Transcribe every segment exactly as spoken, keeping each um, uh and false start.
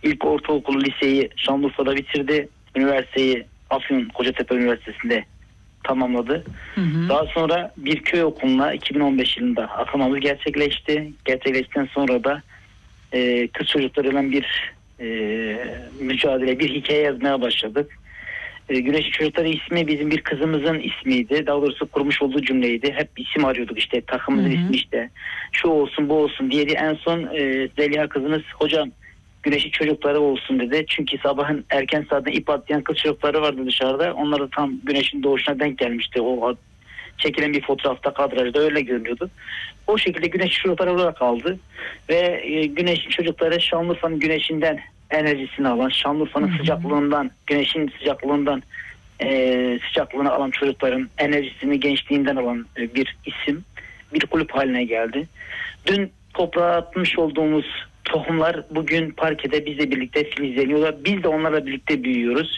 İlk ortaokul, liseyi Şanlıurfa'da bitirdi. Üniversiteyi Afyon Kocatepe Üniversitesi'nde tamamladı. Hı hı. Daha sonra bir köy okuluna iki bin on beş yılında atamamız gerçekleşti. Gerçekleştikten sonra da e, kız çocuklarıyla bir e, mücadele, bir hikaye yazmaya başladık. E, Güneşin Çocukları ismi bizim bir kızımızın ismiydi. Daha doğrusu kurmuş olduğu cümleydi. Hep isim arıyorduk işte, takımımızın hı hı. ismi işte. Şu olsun, bu olsun diye. En son e, Zeliha kızımız, hocam Güneşin Çocukları olsun dedi. Çünkü sabahın erken saatinde ip atlayan kız çocukları vardı dışarıda. Onlar da tam güneşin doğuşuna denk gelmişti. O çekilen bir fotoğrafta, kadrajda öyle görünüyordu. O şekilde Güneşin Çocukları olarak kaldı. Ve e, Güneşin Çocukları Şanlıurfa'nın güneşinden enerjisini alan, Şanlıurfa'nın hı-hı. sıcaklığından, güneşin sıcaklığından e, sıcaklığını alan çocukların enerjisini gençliğinden alan e, bir isim, bir kulüp haline geldi. Dün toprağa atmış olduğumuz tohumlar bugün parkede bizle birlikte filizleniyorlar. Biz de onlarla birlikte büyüyoruz.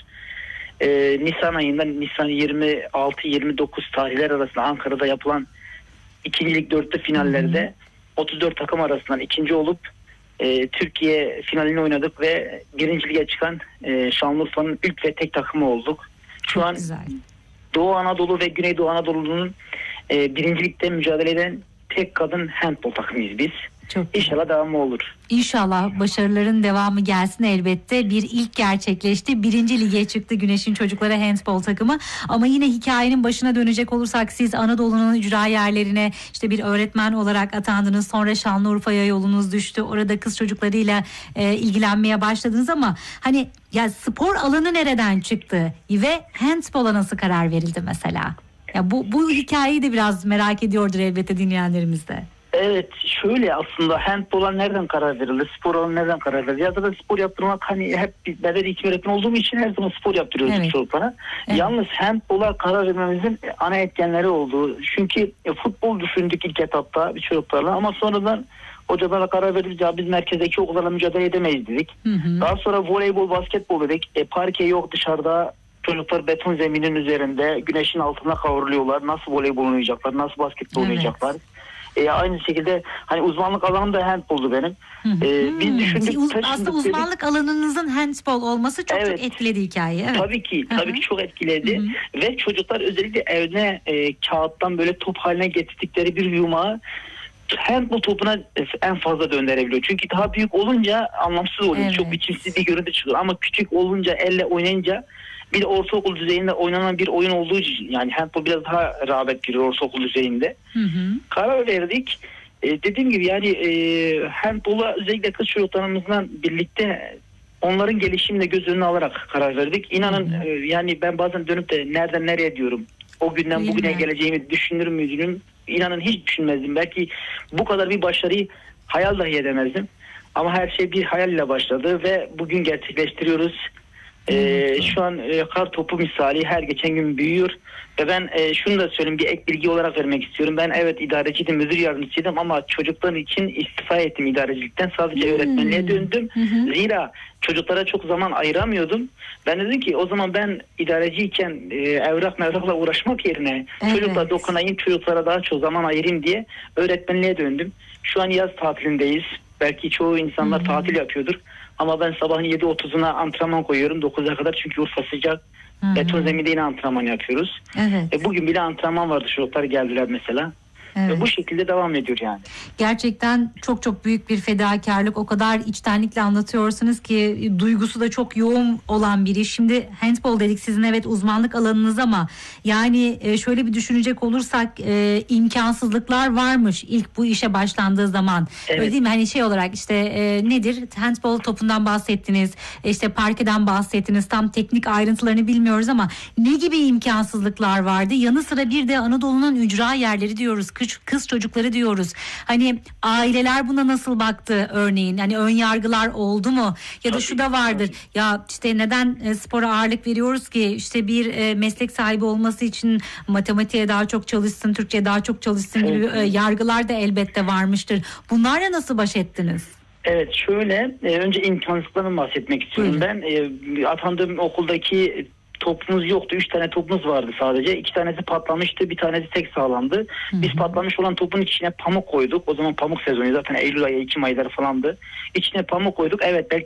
Ee, Nisan ayında, Nisan yirmi altı yirmi dokuz tarihler arasında Ankara'da yapılan ikincilik dörtlü finallerde hı hı. otuz dört takım arasından ikinci olup e, Türkiye finalini oynadık ve birinci lige çıkan e, Şanlıurfa'nın ilk ve tek takımı olduk. Şu Çok an güzel. Doğu Anadolu ve Güneydoğu Anadolu'nun e, birincilikte mücadele eden tek kadın handbol takımıyız biz. Çok İnşallah devamı olur. İnşallah başarıların devamı gelsin elbette. Bir ilk gerçekleşti. Birinci lige çıktı Güneşin Çocukları handbol takımı. Ama yine hikayenin başına dönecek olursak, siz Anadolu'nun ücra yerlerine işte bir öğretmen olarak atandınız. Sonra Şanlıurfa'ya yolunuz düştü. Orada kız çocuklarıyla e, ilgilenmeye başladınız ama hani ya spor alanı nereden çıktı ve handbola nasıl karar verildi mesela? Ya bu bu hikayeyi de biraz merak ediyordur elbette dinleyenlerimiz de. Evet, şöyle aslında handbola nereden karar verildi? Spor alanı nereden karar verildi? Ya da spor yaptırmak, hani hep ben de eğitim öğretmen olduğum için her zaman spor yaptırıyorduk evet. çocuklara. Evet. Yalnız handbola karar vermemizin ana etkenleri oldu. Çünkü futbol düşündük ilk etapta bir çocuklarla ama sonradan hocalarla karar verdik, ya biz merkezdeki okullarla mücadele edemeyiz dedik. Hı hı. Daha sonra voleybol, basketbol dedik. E, parke yok dışarıda. Çocuklar beton zeminin üzerinde güneşin altında kavruluyorlar. Nasıl voleybol oynayacaklar? Nasıl basketbol evet. oynayacaklar? E, aynı şekilde hani uzmanlık alanım da handboldu benim. E, biz düşündük. Uz, aslında uzmanlık dedik. Alanınızın handbol olması çok evet. çok etkiledi hikayeyi. Evet. Tabii ki. Tabii Hı-hı. ki çok etkiledi. Hı-hı. Ve çocuklar özellikle evine e, kağıttan böyle top haline getirdikleri bir yumağı handbol topuna en fazla döndürebiliyor. Çünkü daha büyük olunca anlamsız oluyor. Evet. Çok biçimsiz bir görüntü çıkıyor. Ama küçük olunca, elle oynayınca, bir de ortaokul düzeyinde oynanan bir oyun olduğu için, yani handbol biraz daha rağbet görüyor ortaokul düzeyinde. Hı hı. Karar verdik. E, dediğim gibi yani e, handbola özellikle kız çocuklarımızla birlikte onların gelişimini göz önüne alarak karar verdik. İnanın hı hı. E, yani ben bazen dönüp de nereden nereye diyorum. O günden Değil bugüne mi? geleceğimi düşünür müydüm? İnanın hiç düşünmezdim. Belki bu kadar bir başarıyı hayal dahi edemezdim. Ama her şey bir hayal ile başladı ve bugün gerçekleştiriyoruz. Ee, şu an e, kar topu misali her geçen gün büyüyor ve ben e, şunu da söyleyeyim, bir ek bilgi olarak vermek istiyorum. Ben evet idareciydim, müdür yardımcısıydım ama çocuklar için istifa ettim idarecilikten, sadece hmm. öğretmenliğe döndüm. Hmm. Zira çocuklara çok zaman ayıramıyordum. Ben dedim ki o zaman ben idareciyken e, evrak mevrakla uğraşmak yerine evet. çocuklara dokunayım, çocuklara daha çok zaman ayırayım diye öğretmenliğe döndüm. Şu an yaz tatilindeyiz. Belki çoğu insanlar hmm. tatil yapıyordur. Ama ben sabahın yedi otuzuna antrenman koyuyorum dokuza kadar, çünkü Urfa sıcak. Hı-hı. Beton zeminde yine antrenman yapıyoruz. Evet. E, bugün bile antrenman vardı, çocuklar geldiler mesela. Evet. Ve bu şekilde devam ediyor yani. Gerçekten çok çok büyük bir fedakarlık. O kadar içtenlikle anlatıyorsunuz ki duygusu da çok yoğun olan biri. Şimdi handbol dedik, sizin evet uzmanlık alanınız ama yani şöyle bir düşünecek olursak e, imkansızlıklar varmış ilk bu işe başlandığı zaman. Evet. Öyle değil mi? Hani şey olarak işte e, nedir? Handbol topundan bahsettiniz. İşte parkeden bahsettiniz. Tam teknik ayrıntılarını bilmiyoruz ama ne gibi imkansızlıklar vardı? Yanı sıra bir de Anadolu'nun ücra yerleri diyoruz. Kız çocukları diyoruz. Hani aileler buna nasıl baktı örneğin? Hani ön yargılar oldu mu? Ya da şu da vardır. Ya işte neden e, spora ağırlık veriyoruz ki? İşte bir e, meslek sahibi olması için matematiğe daha çok çalışsın, Türkçe'ye daha çok çalışsın gibi e, yargılar da elbette varmıştır. Bunlarla nasıl baş ettiniz? Evet, şöyle e, önce imkansızlıklardan bahsetmek istiyorum. Buyurun. Ben e, atandığım okuldaki topumuz yoktu. Üç tane topumuz vardı sadece. İki tanesi patlamıştı. Bir tanesi tek sağlamdı. Hı hı. Biz patlamış olan topun içine pamuk koyduk. O zaman pamuk sezonu zaten Eylül ayı, Ekim ayları falandı. İçine pamuk koyduk. Evet, belki